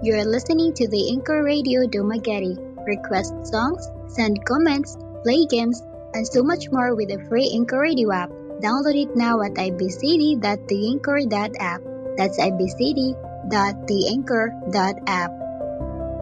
You're listening to the Anchor Radio Domageti. Request songs, send comments, play games, and so much more with the free Anchor Radio app. Download it now at ibcd.theanchor.app. That's ibcd.theanchor.app.